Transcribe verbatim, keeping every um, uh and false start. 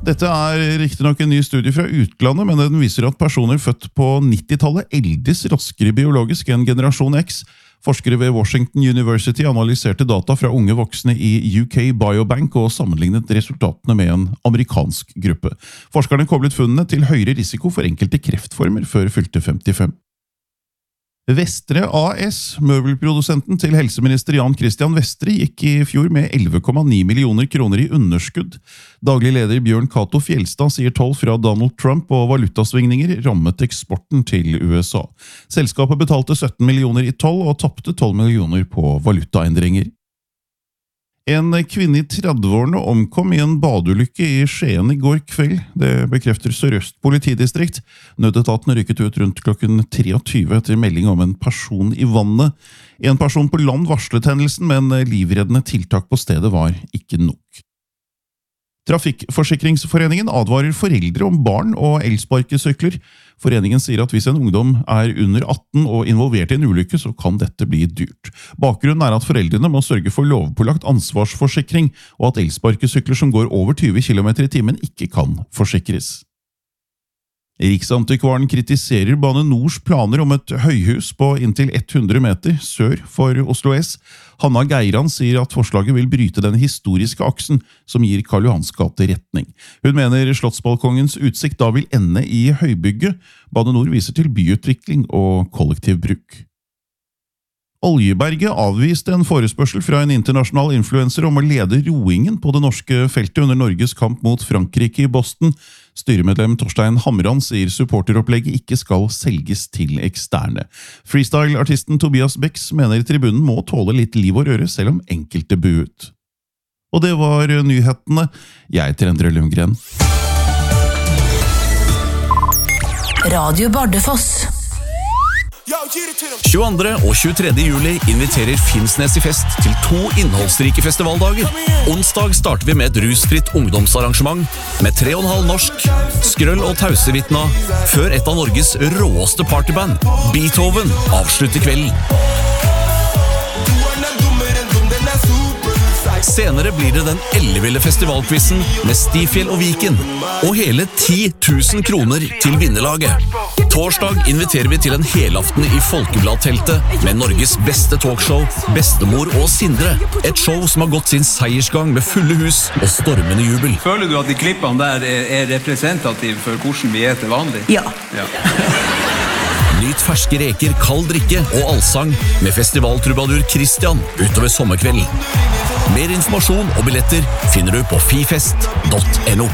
Dette er riktignok en ny studie fra utlandet, men den viser at personer født på nittitallet eldes raskere biologisk enn generasjon X. Forskere ved Washington University analyserte data fra unge voksne i U K Biobank og sammenlignet resultatene med en amerikansk gruppe. Forskerne koblet funnene til høyere risiko for enkelte kreftformer før fylte femtifem. Vestre A S, møbelprodusenten til helseminister Jan Christian Vestre, gikk i fjor med elleve komma ni millioner kroner i underskudd. Daglig leder Bjørn Cato Fjelstad sier toll fra Donald Trump og valutasvingninger rammet eksporten til U S A. Selskapet betalte sytten millioner i toll og tappte tolv millioner på valutaendringer. En kvinne i tredveårene omkom i en badeulykke i Skien i går kveld. Det bekrefter Sør-Øst politidistrikt. Nødetaten rykket ut rundt klokken treogtyve etter melding om en person i vannet. En person på land varslet hendelsen, men livreddende tiltak på stedet var ikke nok. Trafikkforsikringsforeningen advarer foreldre om barn og elsparkesykler. Foreningen sier at hvis en ungdom er under atten og involvert i en ulykke, så kan dette bli dyrt. Bakgrunnen er at foreldrene må sørge for lovpålagt ansvarsforsikring, og at elsparkesykler som går over tyve kilometer i timen ikke kan forsikres. Riksantikvaren kritiserer Bane Nors planer om et høyhus på inntil hundre meter sør for Oslo S. Hanna Geiran sier at forslaget vil bryte den historiske aksen som gir Karl Johans gate retning. Hun mener Slottsbalkongens utsikt da vil ende i høybygget. Bane Nor viser til byutvikling og kollektivbruk. Oljeberget avviste en forespørsel fra en internasjonal influenser om å lede roingen på det norske feltet under Norges kamp mot Frankrike i Boston. Styremedlem Torstein Hamran sier supporteropplegget ikke skal selges til eksterne. Freestyle-artisten Tobias Becks mener tribunen må tåle litt liv og røre, selv om enkelte buet. Og det var nyhetene. Jeg heter Endre Lundgren. Radio Bardufoss. tjueandre og tjuetredje juli inviterer Finnsnes i fest til to innholdsrike festivaldager. Onsdag starter vi med et rusfritt ungdomsarrangement med tre og en halv norsk, Skrøll og Tausevitna, før et av Norges råeste partyband, Beethoven, avslutter kvelden. Senere blir det den elleville festivalquizen med Stifjell og Viken, og hele ti tusen kroner til vinnerlaget. Torsdag inviterer vi til en helaften i Folkebladteltet med Norges beste talkshow, Bestemor og Sindre. Et show som har gått sin seiersgang med fulle hus og stormende jubel. Føler du at de klippene der er representative for hvordan vi er til vanlig? Ja. Ja. Nyt ferske reker, kald drikke og allsang med festivaltrubadur Christian utover sommerkvelden. Mer informasjon og billetter finner du på fifest punktum no.